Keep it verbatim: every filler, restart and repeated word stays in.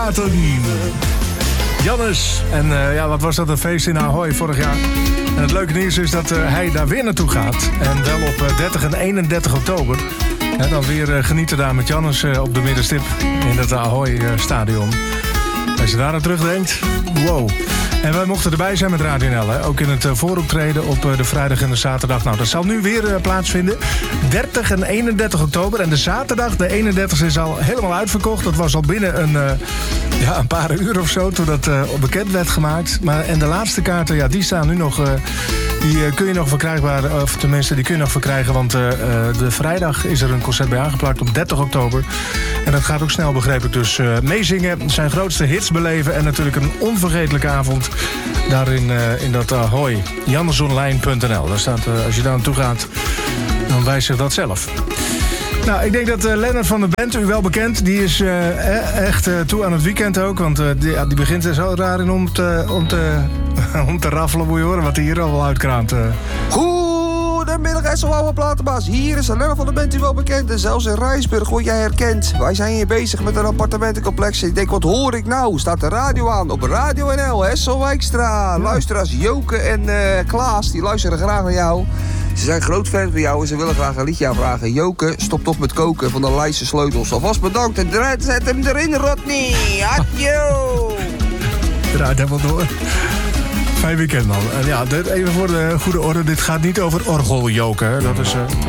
praten. Jannes. En uh, ja, wat was dat een feest in Ahoy vorig jaar. En het leuke nieuws is dat uh, hij daar weer naartoe gaat. En wel op uh, dertig en eenendertig oktober. En dan weer uh, genieten daar met Jannes uh, op de middenstip in het Ahoy uh, stadion. Als je daar aan terugdenkt, wow. En wij mochten erbij zijn met Radio N L. Hè? Ook in het uh, vooroptreden op uh, de vrijdag en de zaterdag. Nou, dat zal nu weer uh, plaatsvinden. dertig en eenendertig oktober. En de zaterdag, de eenendertigste, is al helemaal uitverkocht. Dat was al binnen een, uh, ja, een paar uur of zo toen dat uh, bekend werd gemaakt. Maar, en de laatste kaarten, ja, die staan nu nog... Uh, die uh, kun je nog verkrijgbaar, of tenminste, die kun je nog verkrijgen. Want uh, uh, de vrijdag is er een concert bij aangeplakt op dertig oktober. En dat gaat ook snel, begreep ik. Dus uh, meezingen, zijn grootste hits beleven. En natuurlijk een onvergetelijke avond daarin uh, in dat Ahoy. jannesonline punt n l. Daar staat, uh, als je daar naartoe gaat, dan wijst zich dat zelf. Nou, ik denk dat uh, Lennart van de band, u wel bekend, die is uh, echt uh, toe aan het weekend ook. Want uh, die, ja, die begint er zo raar in om te, om te, om te raffelen, moet je horen, wat hij hier al wel uitkraamt. Uh. Goedemiddag, S O oude platenbaas. Hier is Lennart van de band, u wel bekend. En zelfs in Rijnsburg word jij herkend. Wij zijn hier bezig met een appartementencomplex. Ik denk, wat hoor ik nou? Staat de radio aan op Radio N L, S O Wijkstra. Luisteraars Joke en uh, Klaas, die luisteren graag naar jou. Ze zijn groot fan van jou en ze willen graag een liedje aanvragen. Joke, stop toch met koken van de Leidse Sleutels. Alvast bedankt en draait, zet hem erin, Rodney. Adjo! Draait helemaal door. Fijn weekend, man. En ja, dit, even voor de goede orde. Dit gaat niet over orgeljoken. Dat is... Uh...